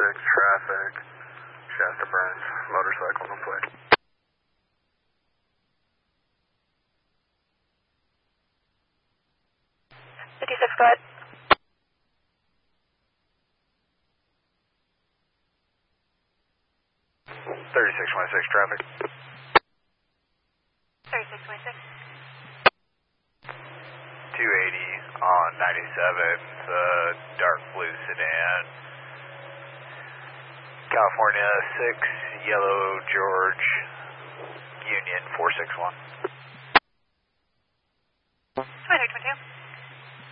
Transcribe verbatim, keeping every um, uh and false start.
six traffic, Shasta Burns, motorcycle no plate. fifty-six, go ahead. thirty-six twenty-six traffic. thirty-six twenty-six. two eighty on ninety-seven, the dark blue sedan. California six, Yellow George, Union four six one. twenty-three twenty-two.